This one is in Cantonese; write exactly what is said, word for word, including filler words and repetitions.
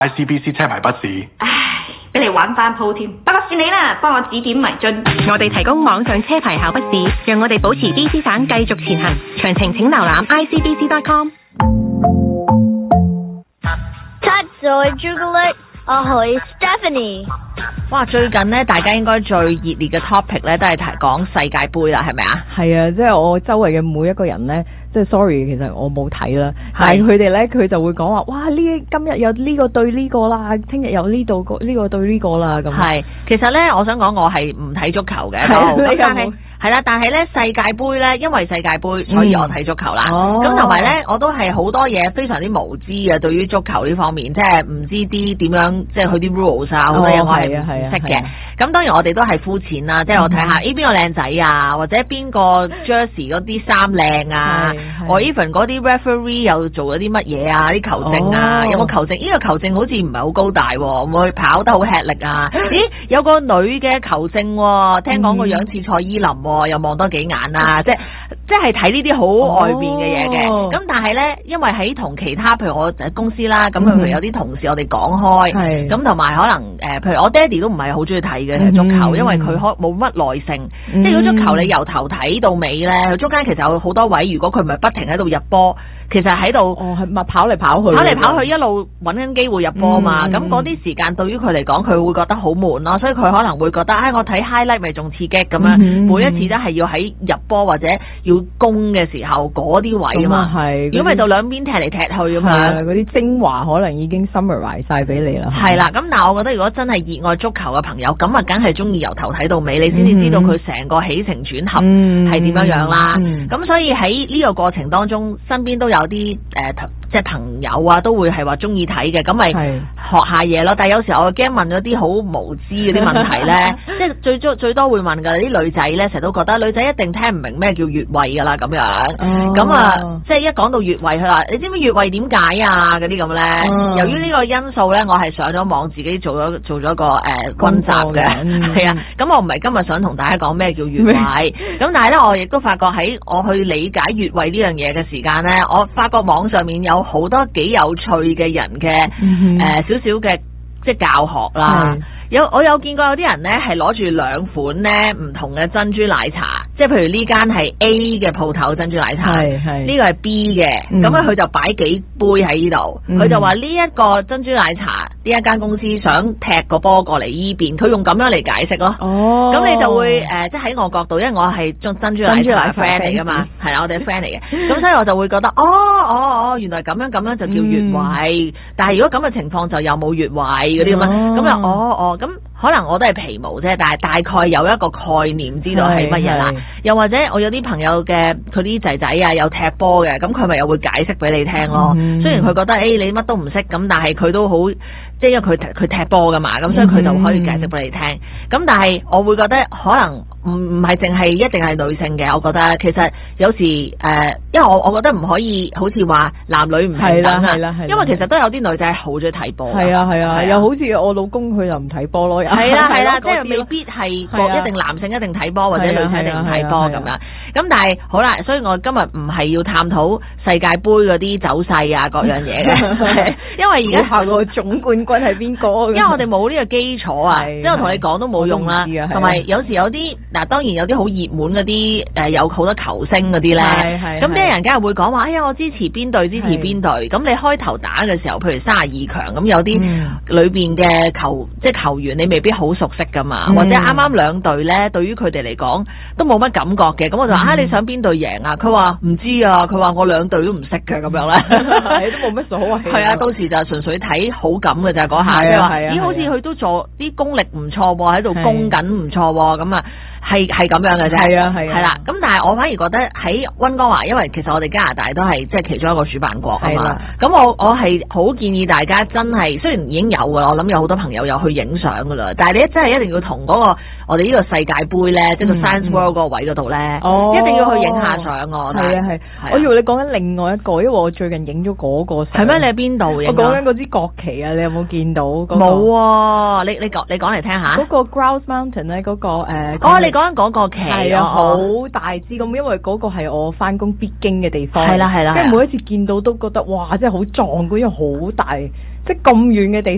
I C B C 車牌筆試。 唉，俾你玩翻鋪添，不過算你啦，幫我指點迷津。 我哋提供網上車牌考筆試，讓我哋保持 B C 省繼續前行。詳情請瀏覽 I C B C dot com。 七歲朱古力，我係 Stephanie。 哇！最近咧，大家應該最熱烈嘅 topic 咧，都係提講世界盃啦，係咪啊？ 係啊，即係我周圍嘅每一個人咧，即係 sorry，其實我冇睇啦，但係佢哋咧，佢就會講話，哇！呢今日有呢個對呢個啦，聽日有呢度個呢個對呢個啦，咁。係， 其實咧，我想講我係唔睇足球嘅， 咁但係係啦，但係咧世界盃咧，因為世界盃，所以我睇足球啦。咁同埋咧，我都係好多嘢非常之無知嘅，對於足球呢方面，即係唔知啲點樣，即係佢啲 rules 啊，好多嘢我係唔識嘅。咁當然我哋都係膚淺啦，即係我睇下咦邊個靚仔啊，或者邊個 jersey 嗰啲衫靚啊，我 even 嗰啲 referee 又做咗啲乜嘢啊，啲球證啊，有冇球證？呢個球證好似唔係好高大喎，會唔會跑得好吃力啊？咦，有個女嘅球證喎，聽講個樣似蔡依林喎，又望多幾眼啊，即係即係睇呢啲好外面嘅嘢嘅。咁但係咧，因為喺同其他譬如我公司啦，咁譬如有啲同事我哋講開，咁同埋可能誒，譬如我爹哋都唔係好中意睇嘅足球，因為佢可冇乜耐性。即係如果足球你由頭睇到尾咧，中間其實有好多位，如果佢唔係不停喺度入波，其實喺度哦係咪跑嚟跑去， 跑嚟跑去一路揾緊機會入波嘛。咁嗰啲時間對於佢嚟講，佢會覺得好悶咯，所以佢可能會覺得，唉、哎，我睇 highlight 咪仲刺激咁樣。嗯、每一次都係要喺入波或者要攻嘅時候嗰啲位啊嘛。係，如果咪就兩邊踢嚟踢去咁樣， 嗰啲精華可能已經 summarize 晒俾你啦。係啦，咁但係我覺得如果真係熱愛足球嘅朋友，咁啊梗係中意由頭睇到尾，你先至知道佢成個起承轉合係點樣樣啦。咁、嗯嗯、所以喺呢個過程當中，身邊都有啲誒、呃、即係朋友啊，都會係話中意睇嘅，咁咪學下嘢咯。但係有時候我驚問咗啲好無知嗰啲問題咧，即係最多最多會問㗎啲女仔咧，成日都覺得女仔一定聽唔明咩叫越位㗎啦咁樣。咁、哦、啊，即係一講到越位，佢話你知唔知越位點解啊？嗰啲咁咧。哦、由於呢個因素咧，我係上咗網自己做咗做咗個誒溫習嘅，係、嗯、啊。咁我唔係今日想同大家講咩叫越位，咁但係咧我亦都發覺喺我去理解越位呢樣嘢嘅時間咧，我發覺網上面有好多幾有趣嘅人嘅誒少少嘅即係教學啦。有我有見過有啲人咧係攞住兩款咧唔同嘅珍珠奶茶，即係譬如呢間係 A 嘅鋪頭珍珠奶茶，呢個係 B 嘅，咁樣佢就擺幾杯喺呢度，佢、嗯、就話呢一個珍珠奶茶呢一間公司想踢個波過嚟呢邊，佢用咁樣嚟解釋咯。哦，咁你就會誒、呃，即係喺我角度，因為我係珍珍珠奶茶 friend 嚟噶嘛，係啦，我哋 friend 嚟嘅，咁所以我就會覺得，哦哦哦，原來咁樣咁樣就叫越位，嗯、但係如果咁嘅情況就有冇越位嗰啲咁樣，咁又哦哦。咁可能我都係皮毛啫，但係大概有一個概念知道係乜嘢啦。又或者我有啲朋友嘅佢啲仔仔啊有踢波嘅，咁佢咪又會解釋俾你聽咯。嗯、雖然佢覺得誒、欸、你乜都唔識，咁但係佢都好，即係因為佢佢踢波噶嘛，咁所以佢就可以解釋俾你聽。咁、嗯、但係我會覺得可能唔唔係淨係一定係女性嘅，我覺得其實有時誒、呃，因為我我覺得唔可以好似話男女唔平等啊，因為其實都有啲女仔係好中意睇波。係啊係啊，又好似我老公佢又唔睇波咯。係啦係啦，即係未必係一定男性一定睇波，或者女性一定唔睇波咁樣。咁但係好啦，所以我今日唔係要探討世界盃嗰啲走勢啊各樣嘢嘅，因為而家下個總冠軍係邊個？因為我哋冇呢個基礎啊，即係我同你講都冇用啦。同埋有，有時有啲嗱，當然有啲好熱門嗰啲誒，有好多球星嗰啲咧，咁啲人梗係會講話，哎呀我支持邊隊支持邊隊。咁你開頭打嘅時候，譬如三十二強咁，有啲裏邊嘅球即係球員你未必好熟悉噶嘛，嗯、或者啱啱兩隊咧，對於佢哋嚟講都冇乜感覺嘅，咁我就話、嗯、啊你想邊隊贏啊？佢話唔知啊，佢話我兩隊都唔識嘅咁樣咧，都冇乜所謂。係啊，到時就純粹睇好感嘅就係嗰下，即係話咦好似佢都做啲功力唔錯喎，喺度攻緊唔錯喎，咁啊。係係咁樣嘅啫，係啊係啊，係啦。咁但係我反而覺得喺溫哥華，因為其實我哋加拿大都係即係其中一個主辦國啊嘛。咁我我係好建議大家真係，雖然已經有噶啦，我諗有好多朋友有去影相噶啦，但係你真係一定要同嗰個我哋呢個世界盃咧，即係個 Science World 嗰個位嗰度咧，一定要去影下相我。係啊係，我以為你講緊另外一個，因為我最近影咗嗰個。係咩？你喺邊度影？我講緊嗰支國旗啊，你有冇見到？冇啊！你你講你講嚟聽下。嗰個 Grouse Mountain 咧，嗰個誒。哦，你講緊嗰個旗係啊，好大支咁，因為嗰個係我翻工必經嘅地方。係啦係啦，即係每一次見到都覺得哇，真係好壯觀，因為好大，即係咁遠嘅地